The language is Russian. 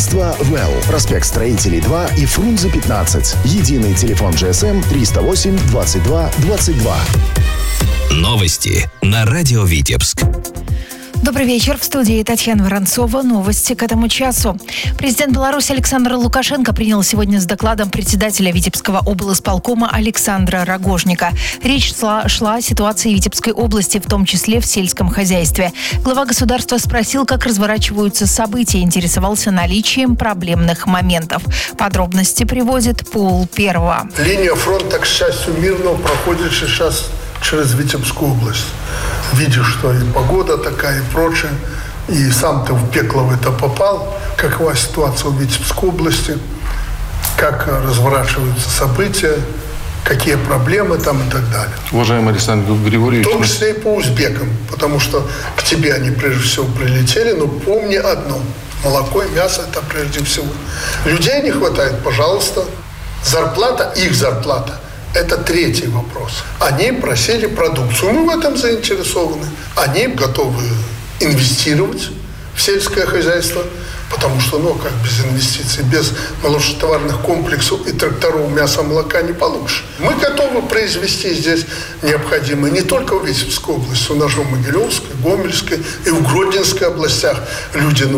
Агентство «Well». Проспект Строителей 2 и Фрунзе 15. Единый телефон GSM 308 22 22. Новости на радио Витебск. Добрый вечер. В студии Татьяна Воронцова. Новости к этому часу. Президент Беларуси Александр Лукашенко принял сегодня с докладом председателя Витебского облисполкома Александра Рогожника. Речь шла о ситуации Витебской области, в том числе в сельском хозяйстве. Глава государства спросил, как разворачиваются события, интересовался наличием проблемных моментов. Подробности приводит Пол Первого. Линия фронта, к счастью, мирного проходит сейчас через Витебскую область. Видишь, что и погода такая, и прочее. И сам ты в пекло в это попал. Какова ситуация в Витебской области, как разворачиваются события, какие проблемы там и так далее. Уважаемый Александр Григорьевич. В том числе и по узбекам, потому что к тебе они прежде всего прилетели. Но помни одно: молоко и мясо – это прежде всего. Людей не хватает, пожалуйста. Зарплата, их зарплата – это третий вопрос. Они просили продукцию. Мы в этом заинтересованы. Они готовы инвестировать в сельское хозяйство, потому что, как без инвестиций, без молочнотоварных комплексов и тракторов мяса, молока не получишь. Мы готовы произвести здесь необходимое не только в Витебской области, у нас же в Могилевской, Гомельской и в Гродненской областях люди